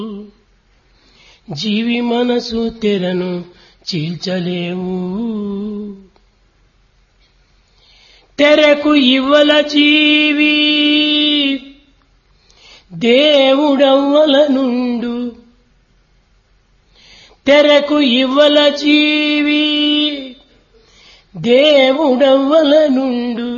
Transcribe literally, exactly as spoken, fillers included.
జీవి మనసు తెరను చీల్చలేవు. తెరకు ఇవ్వల జీవి దేవుడవ్వల నుండు. తెరకు ఇవ్వల జీవి దేవుడవ్వల నుండు.